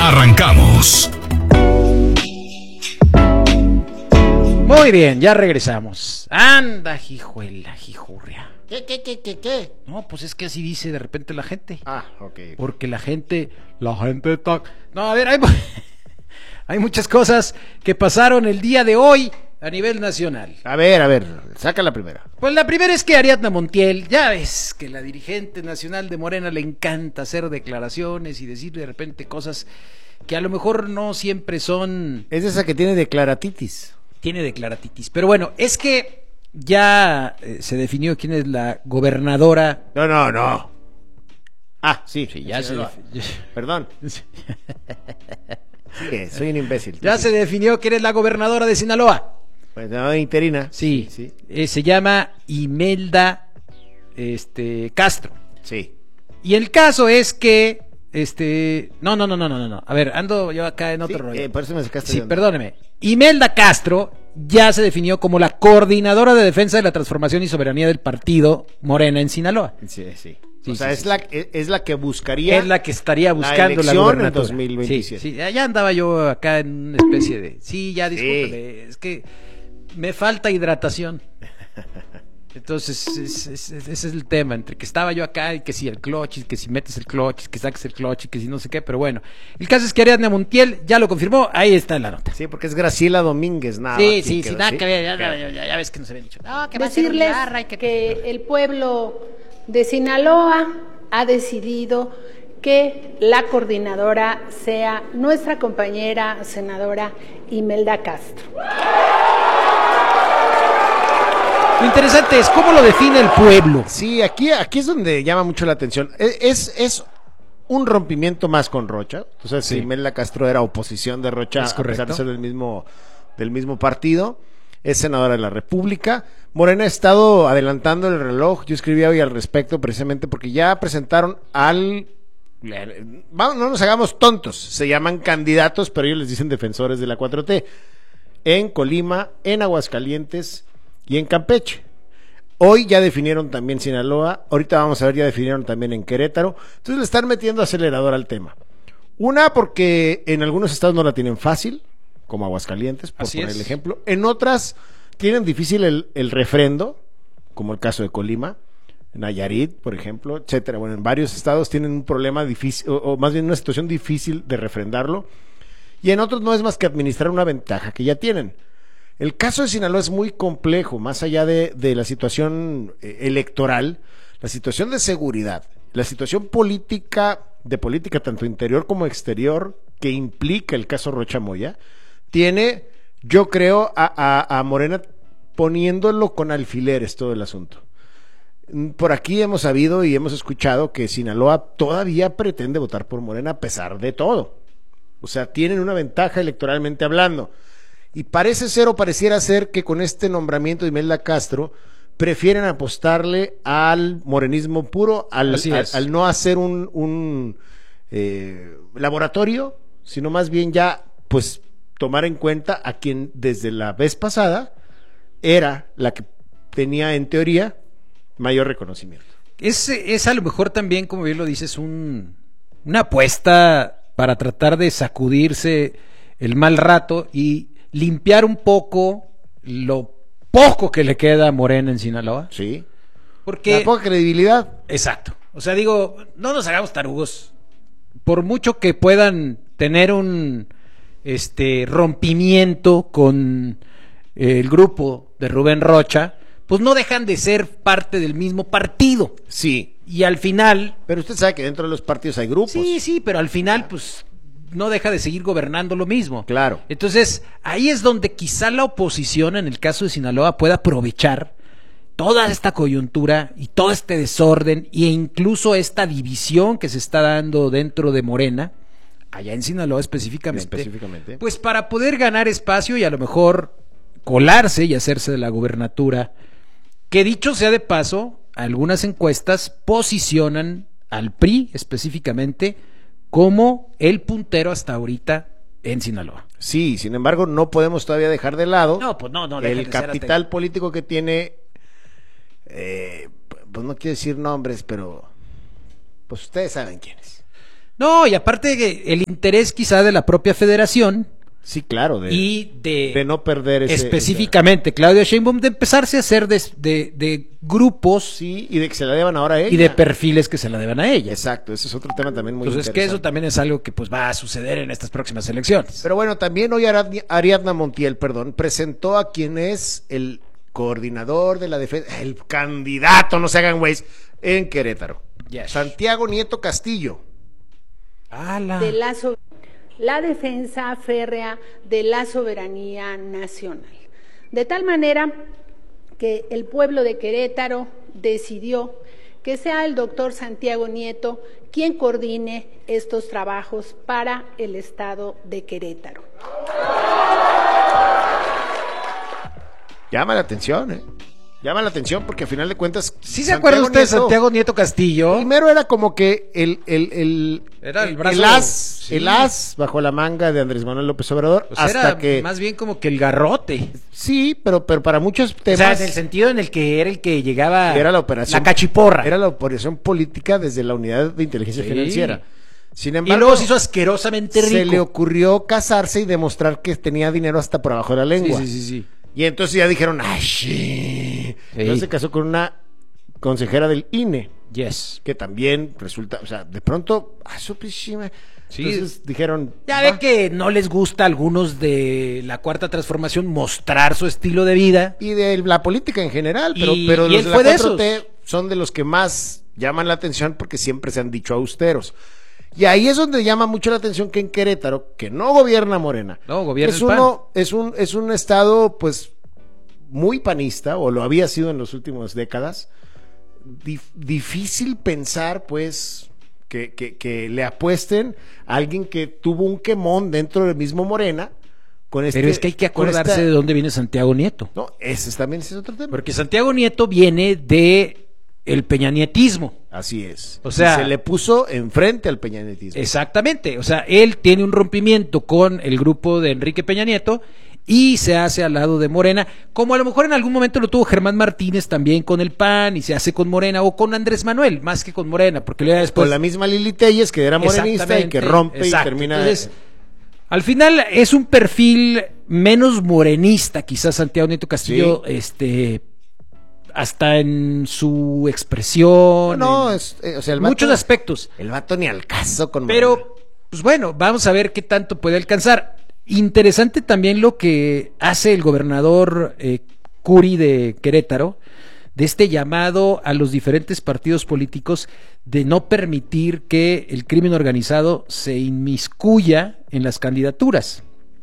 Arrancamos. Muy bien, ya regresamos. Anda, hijuela, hijurria. ¿Qué? No, pues es que así dice de repente la gente. Ok. Porque la gente está... No, a ver, hay muchas cosas que pasaron el día de hoy a nivel nacional. A ver, saca la primera. Pues la primera es que Ariadna Montiel, ya ves que la dirigente nacional de Morena le encanta hacer declaraciones y decir de repente cosas que a lo mejor no siempre son... Es esa que tiene declaratitis. Tiene declaratitis. Pero bueno, es que ya se definió quién es la gobernadora. No. Sí, Ya se Perdón. Sí, soy un imbécil. Ya se definió quién es la gobernadora de Sinaloa. Pues no, interina. Sí. Se llama Imelda Castro. Sí. Y el caso es que No. A ver, ando yo acá en otro rollo. Por eso me sacaste Sí, de onda. perdóneme. Imelda Castro ya se definió como la coordinadora de defensa de la transformación y soberanía del partido Morena en Sinaloa. Sí. Sí, O sea, sí, es la que buscaría. Es la que estaría buscando la elección gobernatura en 2027. Sí, ya andaba yo acá en una especie de... Sí, ya discúlpeme, es que me falta hidratación. Entonces, ese es el tema, entre que estaba yo acá y que si el clutch, y que si metes el clutch, y que saques el clutch, y que si no sé qué, pero bueno. El caso es que Ariadna Montiel ya lo confirmó, ahí está la nota. Sí, porque es Graciela Domínguez, nada. Sí, nada que ver, ya ves que nos habían dicho. No, que va a ser Decirles Ibarra y que el pueblo de Sinaloa ha decidido que la coordinadora sea nuestra compañera senadora Imelda Castro. Lo interesante es cómo lo define el pueblo. Sí, aquí es donde llama mucho la atención. Es un rompimiento más con Rocha. Entonces, Sí. Imelda Castro era oposición de Rocha, Es a pesar de correcto. ser del mismo partido. Es senadora de la República. Morena ha estado adelantando el reloj. Yo escribí hoy al respecto precisamente porque ya presentaron Vamos, no nos hagamos tontos. Se llaman candidatos, pero ellos les dicen defensores de la 4T. En Colima, en Aguascalientes y en Campeche. Hoy ya definieron también Sinaloa, ahorita vamos a ver, ya definieron también en Querétaro. Entonces le están metiendo acelerador al tema. Una, porque en algunos estados no la tienen fácil, como Aguascalientes, por Así poner es. el ejemplo. En otras tienen difícil el refrendo, como el caso de Colima, Nayarit, por ejemplo, etcétera. Bueno, en varios estados tienen un problema difícil, o más bien una situación difícil de refrendarlo. Y en otros no es más que administrar una ventaja que ya tienen. El caso de Sinaloa es muy complejo, más allá de la situación electoral, la situación de seguridad, la situación política tanto interior como exterior, que implica el caso Rocha Moya, tiene, yo creo, a Morena poniéndolo con alfileres todo el asunto. Por aquí hemos sabido y hemos escuchado que Sinaloa todavía pretende votar por Morena a pesar de todo. O sea, tienen una ventaja electoralmente hablando. Y pareciera ser que con este nombramiento de Imelda Castro prefieren apostarle al morenismo puro, al no hacer un laboratorio, sino más bien ya pues tomar en cuenta a quien desde la vez pasada era la que tenía en teoría mayor reconocimiento. Es a lo mejor también, como bien lo dices, una apuesta para tratar de sacudirse el mal rato y limpiar un poco lo poco que le queda a Morena en Sinaloa. Sí. Porque... La poca credibilidad. Exacto. O sea, digo, no nos hagamos tarugos. Por mucho que puedan tener un rompimiento con el grupo de Rubén Rocha, pues no dejan de ser parte del mismo partido. Sí. Y al final... Pero usted sabe que dentro de los partidos hay grupos. Sí, pero al final, pues, no deja de seguir gobernando lo mismo. Claro. Entonces, ahí es donde quizá la oposición, en el caso de Sinaloa, pueda aprovechar toda esta coyuntura y todo este desorden e incluso esta división que se está dando dentro de Morena, allá en Sinaloa específicamente, pues para poder ganar espacio y a lo mejor colarse y hacerse de la gubernatura, que dicho sea de paso, algunas encuestas posicionan al PRI específicamente como el puntero hasta ahorita en Sinaloa. Sí, sin embargo, no podemos todavía dejar de lado el capital político que tiene, pues no quiero decir nombres, pero pues ustedes saben quiénes. No, y aparte el interés quizá de la propia federación Sí, claro, y de no perder específicamente Claudia Sheinbaum, de empezarse a hacer de grupos sí, y de que se la deban ahora a ella. y de perfiles que se la deban a ella. Exacto, ese es otro tema también muy Entonces, que interesante. eso también es algo que pues va a suceder en estas próximas elecciones. Pero bueno, también hoy Ariadna Montiel, presentó a quien es el coordinador de la defensa, el candidato, no se hagan güeyes, en Querétaro. Yes. Santiago Nieto Castillo. De la defensa férrea de la soberanía nacional. De tal manera que el pueblo de Querétaro decidió que sea el doctor Santiago Nieto quien coordine estos trabajos para el estado de Querétaro. Llama la atención, ¿eh? Llama la atención porque a final de cuentas... ¿Sí se acuerda usted de Santiago Nieto Castillo? Primero era como que Era el brazo, el as bajo la manga de Andrés Manuel López Obrador, Pues hasta era que... más bien como que el garrote. Sí, pero para muchos O temas... sea, en el sentido en el que era el que llegaba... Era la operación... La cachiporra. Era la operación política desde la unidad de inteligencia Sí. financiera. Sin Y embargo, luego se hizo asquerosamente rico. se le ocurrió casarse y demostrar que tenía dinero hasta por abajo de la lengua. Sí. Y entonces ya dijeron, ¡ay, sí! Entonces se casó con una consejera del INE, Yes. que también resulta, o sea, de pronto, Sí. Entonces dijeron, Ya "Va". ve que no les gusta a algunos de la Cuarta Transformación mostrar su estilo de vida. Y de la política en general, pero, Y pero él los de la fue de 4T son de los que más llaman la atención porque siempre se han dicho austeros. Y ahí es donde llama mucho la atención que en Querétaro, que no gobierna Morena, No, gobierna es el PAN. es un estado pues muy panista, o lo había sido en las últimas décadas. Difícil pensar pues que le apuesten a alguien que tuvo un quemón dentro del mismo Morena. Pero es que hay que acordarse de dónde viene Santiago Nieto. No, ese es otro tema. Porque Santiago Nieto viene de el peñanietismo. Así es. O sea, y se le puso enfrente al peñanietismo. Exactamente. O sea, él tiene un rompimiento con el grupo de Enrique Peña Nieto y se hace al lado de Morena, como a lo mejor en algún momento lo tuvo Germán Martínez también con el PAN y se hace con Morena, o con Andrés Manuel, más que con Morena, porque luego después... Con la misma Lili Telles, que era morenista y Exactamente, que rompe exacto. y termina... Entonces, al final es un perfil menos morenista, quizás Santiago Nieto Castillo, hasta en su expresión, No, en o sea, el vato, muchos aspectos. El vato ni al caso con Morena. Pero, pues bueno, vamos a ver qué tanto puede alcanzar. Interesante también lo que hace el gobernador Curi de Querétaro, de este llamado a los diferentes partidos políticos de no permitir que el crimen organizado se inmiscuya en las candidaturas.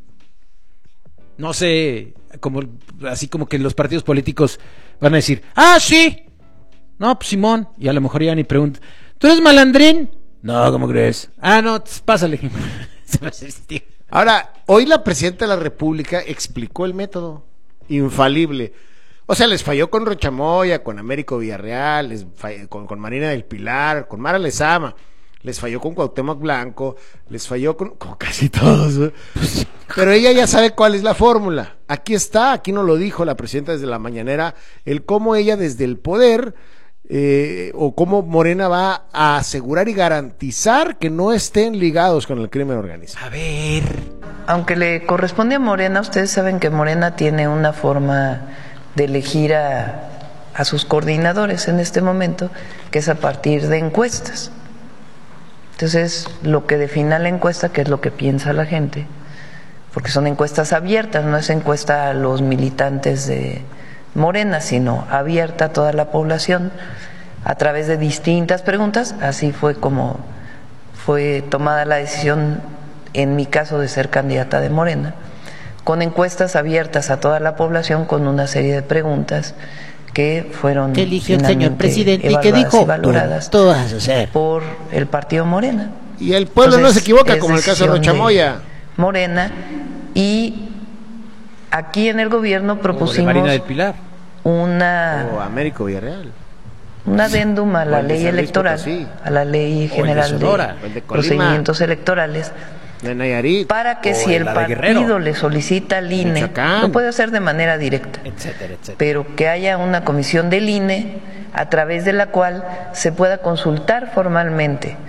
No sé, así como que los partidos políticos van a decir, ¡ah, sí! No, pues Simón, y a lo mejor ya ni pregunta, ¿tú eres malandrín? No, ¿cómo crees? Ah, no, pásale. Ahora, hoy la presidenta de la República explicó el método infalible. O sea, les falló con Rochamoya, con Américo Villarreal, con Marina del Pilar, con Mara Lezama, les falló con Cuauhtémoc Blanco, les falló con casi todos, ¿eh? Pero ella ya sabe cuál es la fórmula. Aquí está, aquí nos lo dijo la presidenta desde la mañanera, el cómo ella desde el poder, o cómo Morena va a asegurar y garantizar que no estén ligados con el crimen organizado. A ver. Aunque le corresponde a Morena, ustedes saben que Morena tiene una forma de elegir a sus coordinadores en este momento, que es a partir de encuestas. Entonces, lo que defina la encuesta, que es lo que piensa la gente, porque son encuestas abiertas, no es encuesta a los militantes de Morena, sino abierta a toda la población a través de distintas preguntas. Así fue como fue tomada la decisión en mi caso de ser candidata de Morena, con encuestas abiertas a toda la población con una serie de preguntas que fueron ¿Qué eligió el señor finalmente presidente y qué evaluadas dijo? y valoradas Tú vas a hacer. por el partido Morena. Y el pueblo no se equivoca, como el caso de decisión Rochamoya. Morena, y aquí en el gobierno propusimos Marina del Pilar. O Américo Villarreal. un adendum a O la el de ley San Luis electoral, Potosí. a la ley de general Sonora. O el de de Colima. procedimientos electorales, De Nayarit. para que O si el la de Guerrero. partido le solicita al INE, Michoacán. lo puede hacer de manera directa, Etcétera, etcétera. pero que haya una comisión del INE a través de la cual se pueda consultar formalmente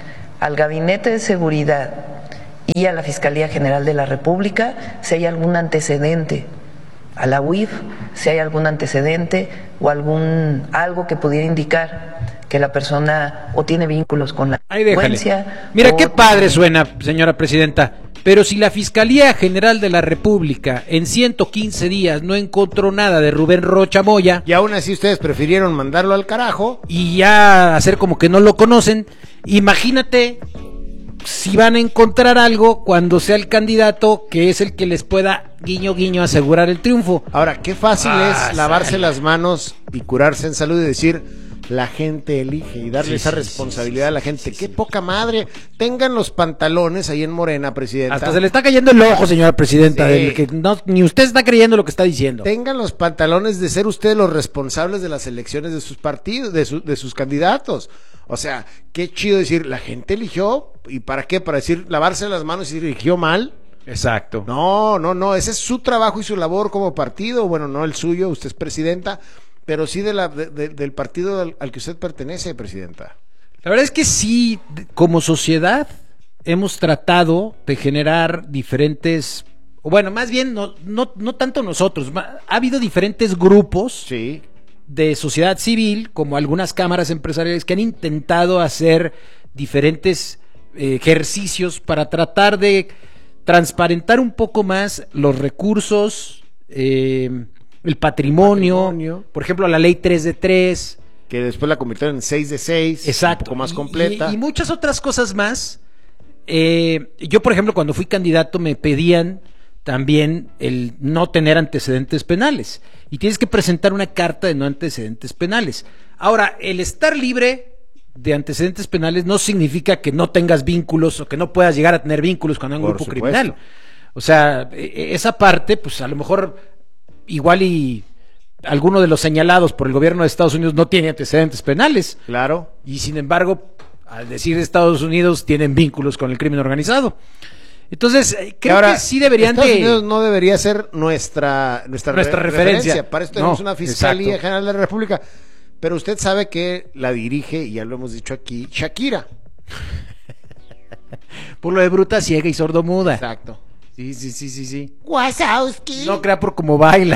al Gabinete de Seguridad y a la Fiscalía General de la República si hay algún antecedente, a la UIF si hay algún antecedente o algo que pudiera indicar que la persona o tiene vínculos con la delincuencia. Mira qué padre suena, señora presidenta, pero si la Fiscalía General de la República en 115 días no encontró nada de Rubén Rocha Moya, y aún así ustedes prefirieron mandarlo al carajo y ya hacer como que no lo conocen, imagínate si van a encontrar algo cuando sea el candidato que es el que les pueda, guiño guiño, asegurar el triunfo. Ahora, qué fácil es lavarse las manos y curarse en salud y decir, la gente elige, y darle esa responsabilidad a la gente. Qué poca madre. Tengan los pantalones ahí en Morena, presidenta. Hasta se le está cayendo el ojo, señora presidenta, del que no, ni usted está creyendo lo que está diciendo. Tengan los pantalones de ser ustedes los responsables de las elecciones de sus partidos, de sus candidatos. O sea, qué chido decir, la gente eligió, ¿y para qué? Para decir, lavarse las manos y decir, eligió mal. Exacto. No, ese es su trabajo y su labor como partido, bueno, no el suyo, usted es presidenta, pero sí del partido al que usted pertenece, presidenta. La verdad es que sí, como sociedad hemos tratado de generar diferentes, bueno, más bien no tanto nosotros, ha habido diferentes grupos de sociedad civil, como algunas cámaras empresariales que han intentado hacer diferentes ejercicios para tratar de transparentar un poco más los recursos, el patrimonio, por ejemplo, la ley 3 de 3. Que después la convirtieron en 6 de 6. Exacto. Un poco más completa. Y muchas otras cosas más. Yo, por ejemplo, cuando fui candidato me pedían también el no tener antecedentes penales. Y tienes que presentar una carta de no antecedentes penales. Ahora, el estar libre de antecedentes penales no significa que no tengas vínculos o que no puedas llegar a tener vínculos con un grupo criminal. O sea, esa parte, pues a lo mejor igual y alguno de los señalados por el gobierno de Estados Unidos no tiene antecedentes penales. Claro. Y sin embargo, al decir Estados Unidos, tienen vínculos con el crimen organizado. Entonces, creo que sí deberían Estados Unidos no debería ser nuestra referencia. Para eso tenemos una Fiscalía General de la República. Pero usted sabe que la dirige, y ya lo hemos dicho aquí, Shakira. Por lo de bruta, ciega y sordomuda. Exacto. Sí. Wazowski. No crea por cómo baila.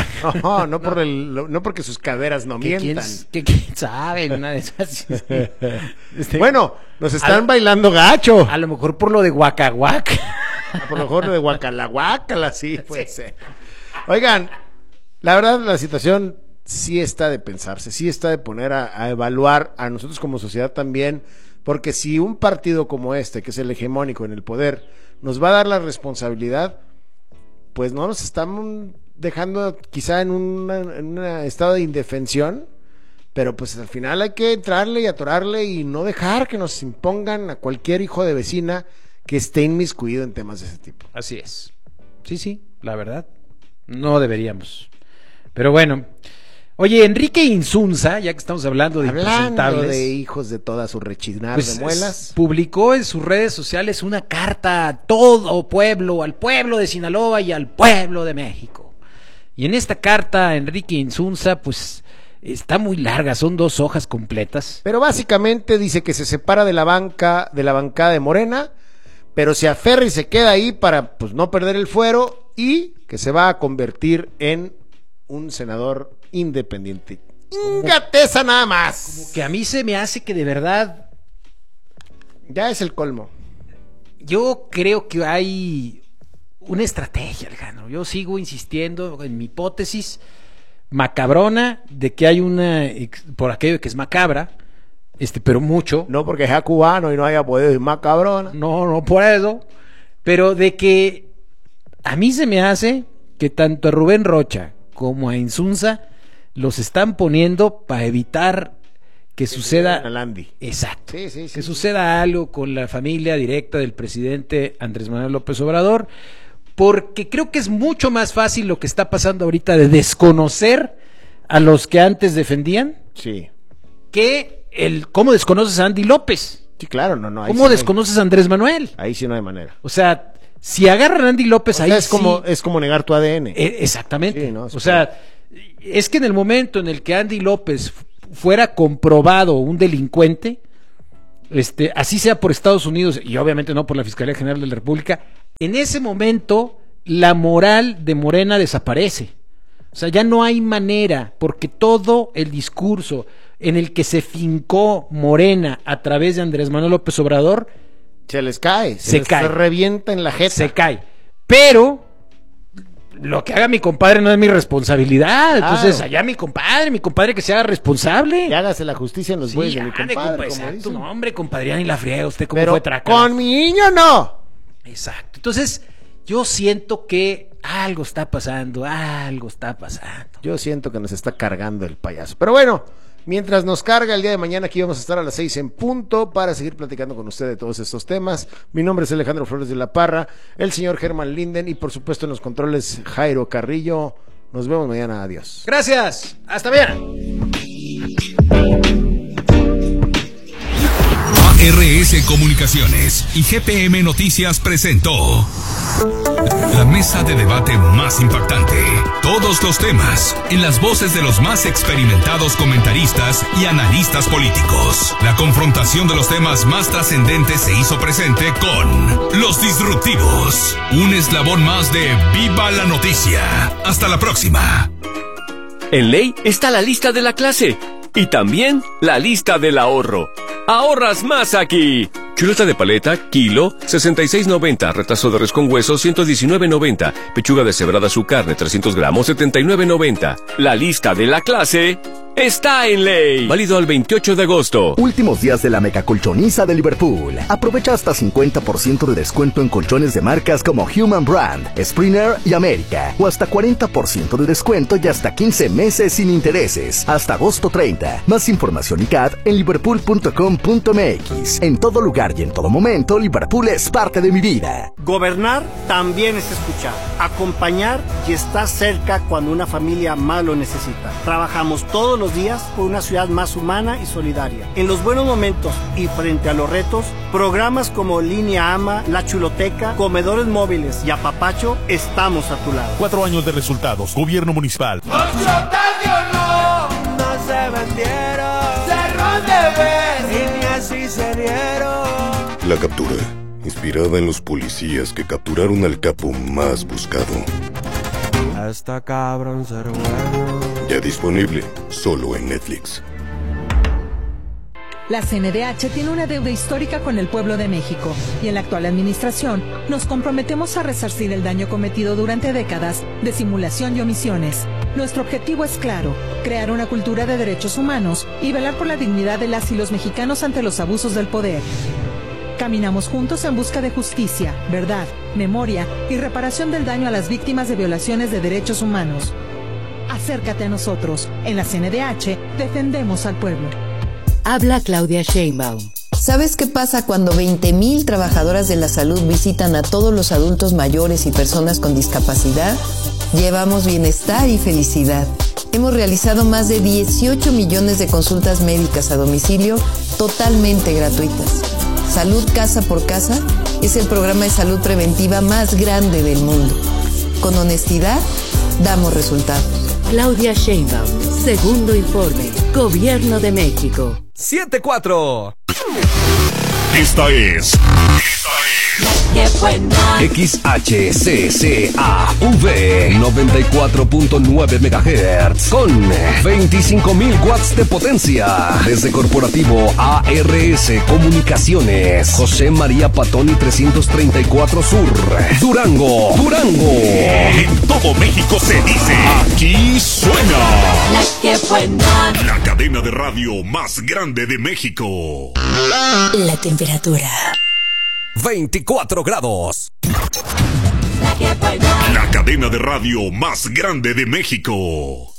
No porque sus caderas no mientan. ¿Quién sabe? Una de esas. Bueno, nos están bailando gacho. A lo mejor por lo de Huacahuac. Por lo mejor lo de Guacala, sí, puede ser. Oigan, la verdad la situación sí está de pensarse, sí está de poner a evaluar a nosotros como sociedad también, porque si un partido como este, que es el hegemónico en el poder, nos va a dar la responsabilidad, pues no nos estamos dejando quizá en un estado de indefensión, pero pues al final hay que entrarle y atorarle y no dejar que nos impongan a cualquier hijo de vecina que esté inmiscuido en temas de ese tipo. Así es. Sí, la verdad. No deberíamos. Pero bueno. Oye, Enrique Insunza, ya que estamos hablando de impresentables, de hijos de toda su rechinar de muelas, publicó en sus redes sociales una carta a todo pueblo, al pueblo de Sinaloa y al pueblo de México. Y en esta carta, Enrique Insunza, pues está muy larga, son 2 hojas completas. Pero básicamente dice que se separa de la bancada de Morena, pero se aferra y se queda ahí para pues no perder el fuero, y que se va a convertir en un senador independiente. ¡Ingateza nada más! Como que a mí se me hace que de verdad ya es el colmo. Yo creo que hay una estrategia, Alejandro. Yo sigo insistiendo en mi hipótesis macabrona de que hay una, por aquello que es macabra, pero mucho. No porque sea cubano y no haya podido ir macabrona. No por eso. Pero de que a mí se me hace que tanto a Rubén Rocha como a Insunza los están poniendo para evitar que suceda. Exacto. Que suceda algo con la familia directa del presidente Andrés Manuel López Obrador, porque creo que es mucho más fácil lo que está pasando ahorita de desconocer a los que antes defendían. Sí. Que ¿cómo desconoces a Andy López? Sí, claro, no. ¿Cómo desconoces a Andrés Manuel? Ahí sí no hay manera. O sea, si agarran a Andy López, ahí es como negar tu ADN. Exactamente. Sí, no, o sea, es que en el momento en el que Andy López fuera comprobado un delincuente, así sea por Estados Unidos y obviamente no por la Fiscalía General de la República, en ese momento la moral de Morena desaparece. O sea, ya no hay manera, porque todo el discurso en el que se fincó Morena a través de Andrés Manuel López Obrador se les cae, se revienta en la jeta. Se cae. Pero lo que haga mi compadre no es mi responsabilidad. Entonces, allá mi compadre que se haga responsable. Y hágase la justicia en los bueyes de mi compadre. Exacto, no, hombre, compadre, ni la friega. ¿Usted cómo pero fue traca? Con mi niño no. Exacto. Entonces, yo siento que algo está pasando. Yo siento que nos está cargando el payaso. Pero bueno, mientras nos carga el día de mañana, aquí vamos a estar a las 6 en punto para seguir platicando con usted de todos estos temas. Mi nombre es Alejandro Flores de la Parra, el señor Germán Linden y por supuesto en los controles Jairo Carrillo. Nos vemos mañana, adiós. Gracias, hasta mañana. ARS Comunicaciones y GPM Noticias presentó la mesa de debate más impactante. Todos los temas en las voces de los más experimentados comentaristas y analistas políticos. La confrontación de los temas más trascendentes se hizo presente con Los Disruptivos, un eslabón más de Viva la Noticia. Hasta la próxima. En ley está la lista de la clase y también la lista del ahorro. ¡Ahorras más aquí! Chuleta de paleta, kilo, 66.90. Retazo de res con hueso, 119.90. Pechuga deshebrada su carne, 300 gramos, 79.90. La lista de la clase está en ley. Válido al 28 de agosto. Últimos días de la megacolchoniza de Liverpool. Aprovecha hasta 50% de descuento en colchones de marcas como Human Brand, Springer y América. O hasta 40% de descuento y hasta 15 meses sin intereses. Hasta agosto 30. Más información y CAD en liverpool.com.mx. En todo lugar y en todo momento, Liverpool es parte de mi vida. Gobernar también es escuchar, acompañar y estar cerca cuando una familia más lo necesita. Trabajamos todos los días por una ciudad más humana y solidaria. En los buenos momentos y frente a los retos, programas como Línea AMA, La Chuloteca, Comedores Móviles y Apapacho, estamos a tu lado. 4 años de resultados. Gobierno municipal. No se vendieron, cerró de vez y ni así se dieron. La captura, inspirada en los policías que capturaron al capo más buscado. Hasta cabrón ser bueno. Ya disponible, solo en Netflix. La CNDH tiene una deuda histórica con el pueblo de México y en la actual administración nos comprometemos a resarcir el daño cometido durante décadas de simulación y omisiones. Nuestro objetivo es claro, crear una cultura de derechos humanos y velar por la dignidad de las y los mexicanos ante los abusos del poder. Caminamos juntos en busca de justicia, verdad, memoria y reparación del daño a las víctimas de violaciones de derechos humanos. Acércate a nosotros. En la CNDH defendemos al pueblo. Habla Claudia Sheinbaum. ¿Sabes qué pasa cuando 20,000 trabajadoras de la salud visitan a todos los adultos mayores y personas con discapacidad? Llevamos bienestar y felicidad. Hemos realizado más de 18 millones de consultas médicas a domicilio totalmente gratuitas. Salud Casa por Casa es el programa de salud preventiva más grande del mundo. Con honestidad, damos resultados. Claudia Sheinbaum, segundo informe, Gobierno de México. 7-4. Esta es XHCCAV 94.9 MHz con 25,000 watts de potencia. Desde Corporativo ARS Comunicaciones, José María Patoni 334 Sur, Durango. En todo México se dice, aquí suena la cadena de radio más grande de México. La temperatura 24 grados. La cadena de radio más grande de México.